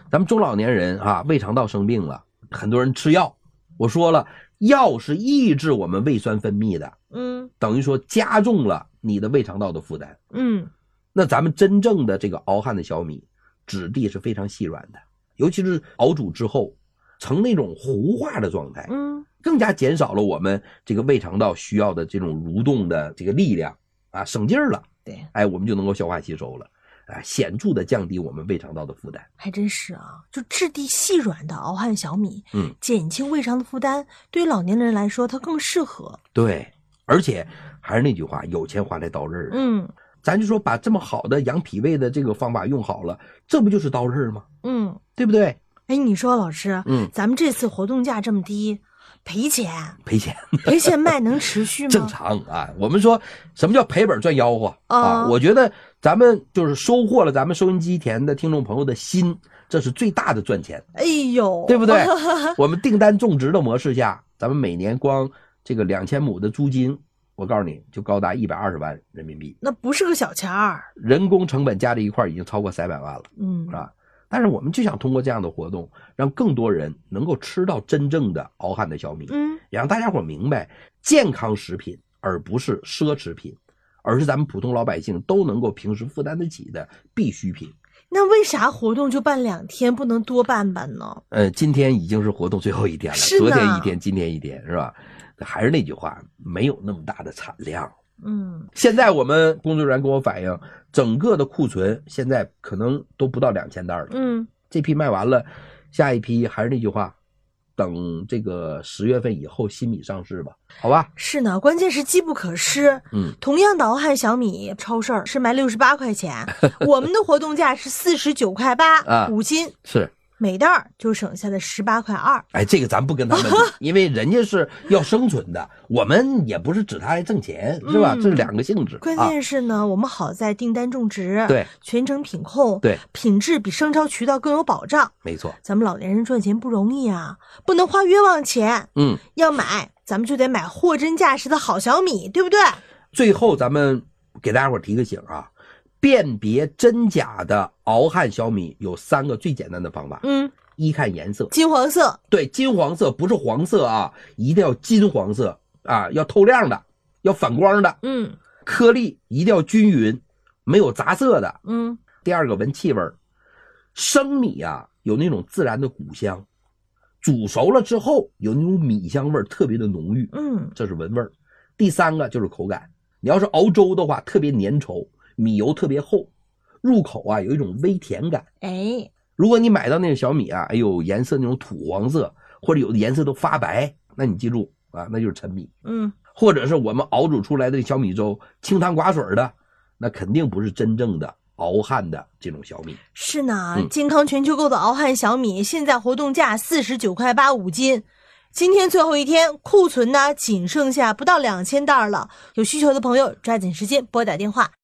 咱们中老年人啊，胃肠道生病了，很多人吃药。我说了，药是抑制我们胃酸分泌的，等于说加重了你的胃肠道的负担。那咱们真正的这个熬汉的小米，质地是非常细软的，尤其是熬煮之后成那种糊化的状态，更加减少了我们这个胃肠道需要的这种蠕动的这个力量啊，省劲儿了。 对， 我们就能够消化吸收了。显著的降低我们胃肠道的负担。 还真是啊，就质地细软的熬汉小米，减轻胃肠的负担，对于老年人来说它更适合。 对，而且还是那句话，有钱花在刀刃儿。咱就说把这么好的养脾胃的这个方法用好了，这不就是刀刃吗？对不对？ 哎，你说老师，咱们这次活动价这么低，赔钱卖能持续吗？ 正常啊，我们说什么叫赔本赚吆喝啊？我觉得咱们就是收获了咱们收音机前的听众朋友的心，这是最大的赚钱。 哎呦， 对不对？我们订单种植的模式下，咱们每年光这个2000亩的租金，我告诉你就高达120万人民币， 那不是个小钱儿， 人工成本加在一块已经超过300万了，是吧？但是我们就想通过这样的活动，让更多人能够吃到真正的熬汉的小米，也让大家伙明白，健康食品而不是奢侈品，而是咱们普通老百姓都能够平时负担得起的必需品。 那为啥活动就办2天，不能多办办呢？ 今天已经是活动最后一天了，昨天一天，今天一天，是吧？还是那句话，没有那么大的产量。现在我们工作人员跟我反映，整个的库存现在可能都不到2000袋了。这批卖完了，下一批还是那句话，等这个10月份以后新米上市吧，好吧？ 是呢，关键是机不可失。同样的熬汉小米，超市是卖68块钱，我们的活动价是49.8块5斤， 是。 每袋就省下了18.2块。 哎，这个咱不跟他们比，因为人家是要生存的，我们也不是指他来挣钱，是吧？这是2个性质。 关键是呢，我们好在订单种植， 对， 全程品控， 对， 品质比商超渠道更有保障。 没错， 咱们老年人赚钱不容易啊，不能花冤枉钱。要买咱们就得买货真价实的好小米，对不对？ 最后咱们给大家伙提个醒啊。辨别真假的熬汉小米有3个最简单的方法。一看颜色， 金黄色， 对，金黄色，不是黄色啊，一定要金黄色啊，要透亮的，要反光的。颗粒一定要均匀，没有杂色的。第2个闻气味，生米啊有那种自然的谷香，煮熟了之后有那种米香味特别的浓郁。这是闻味。第3个就是口感，你要是熬粥的话特别粘稠，米油特别厚，入口啊有一种微甜感。如果你买到那个小米啊，颜色那种土黄色，或者有的颜色都发白，那你记住啊，那就是陈米。或者是我们熬煮出来的小米粥清汤寡水的，那肯定不是真正的熬汉的这种小米。 是呢，健康全球购的熬汉小米现在活动价49.8块5斤，今天最后一天，库存呢仅剩下不到2000袋了。有需求的朋友抓紧时间拨打电话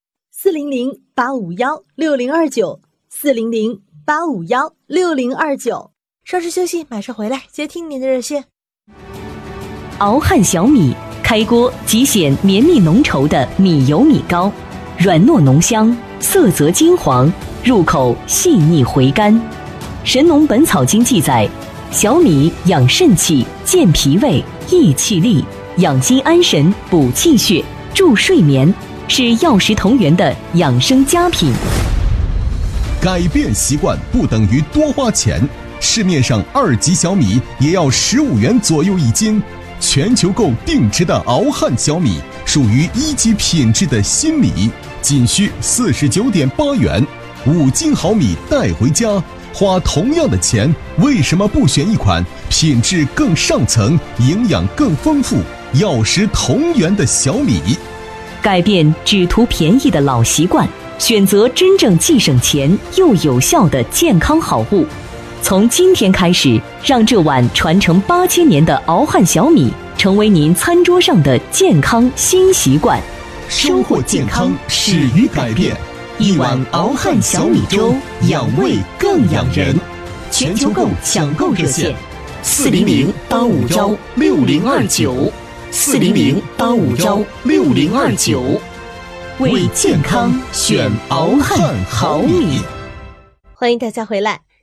400-851-6029，400-851-6029。稍事休息，马上回来接听您的热线。 熬汉小米，开锅即显绵密浓稠的米油米糕，软糯浓香，色泽金黄，入口细腻回甘。《神农本草经》记载，小米养肾气、健脾胃、益气力，养心安神、补气血、助睡眠，是药食同源的养生佳品。 改变习惯不等于多花钱，市面上2级小米也要15元左右1斤。全球购定制的熬汉小米属于1级品质的新米，仅需49.8元，5斤好米带回家。花同样的钱，为什么不选一款品质更上层、营养更丰富、药食同源的小米？ 改变只图便宜的老习惯，选择真正既省钱又有效的健康好物。从今天开始，让这碗传承8000年的熬汉小米成为您餐桌上的健康新习惯。 收获健康始于改变，一碗熬汉小米粥，养胃更养人。 全球购抢购热线：400-851-6029，400-851-6029，为健康选熬汉好米。 欢迎大家回来。